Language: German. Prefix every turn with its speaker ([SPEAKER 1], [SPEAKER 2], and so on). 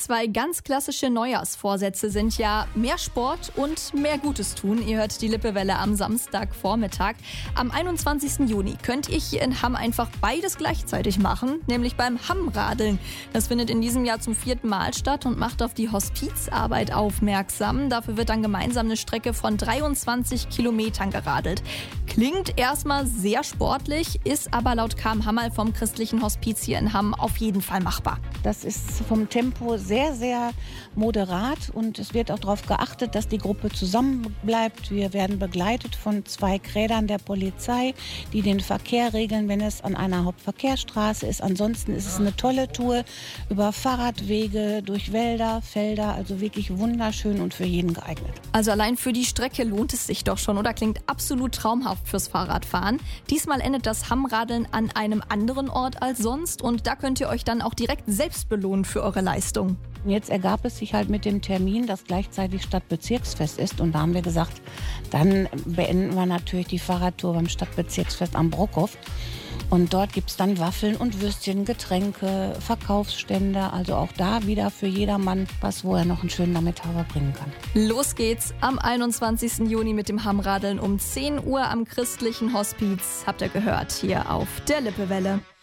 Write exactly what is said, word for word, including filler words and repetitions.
[SPEAKER 1] Zwei ganz klassische Neujahrsvorsätze sind ja mehr Sport und mehr Gutes tun. Ihr hört die Lippewelle am Samstagvormittag. Am einundzwanzigsten Juni könnt ihr hier in Hamm einfach beides gleichzeitig machen, nämlich beim Hammradeln. Das findet in diesem Jahr zum vierten Mal statt und macht auf die Hospizarbeit aufmerksam. Dafür wird dann gemeinsam eine Strecke von dreiundzwanzig Kilometern geradelt. Klingt erstmal sehr sportlich, ist aber laut Carmen Hammerl vom christlichen Hospiz hier in Hamm auf jeden Fall machbar.
[SPEAKER 2] Das ist vom Tempo sehr, sehr moderat und es wird auch darauf geachtet, dass die Gruppe zusammenbleibt. Wir werden begleitet von zwei Krädern der Polizei, die den Verkehr regeln, wenn es an einer Hauptverkehrsstraße ist. Ansonsten ist es eine tolle Tour über Fahrradwege, durch Wälder, Felder, also wirklich wunderschön und für jeden geeignet.
[SPEAKER 1] Also allein für die Strecke lohnt es sich doch schon, oder? Klingt absolut traumhaft fürs Fahrradfahren. Diesmal endet das Hammradeln an einem anderen Ort als sonst und da könnt ihr euch dann auch direkt selbst belohnen für eure Leistung.
[SPEAKER 2] Jetzt ergab es sich halt mit dem Termin, dass gleichzeitig Stadtbezirksfest ist. Und da haben wir gesagt, dann beenden wir natürlich die Fahrradtour beim Stadtbezirksfest am Brockhof. Und dort gibt es dann Waffeln und Würstchen, Getränke, Verkaufsstände. Also auch da wieder für jedermann was, wo er noch einen schönen Nachmittag verbringen kann.
[SPEAKER 1] Los geht's am einundzwanzigsten Juni mit dem Hammradeln um zehn Uhr am christlichen Hospiz. Habt ihr gehört, hier auf der Lippewelle.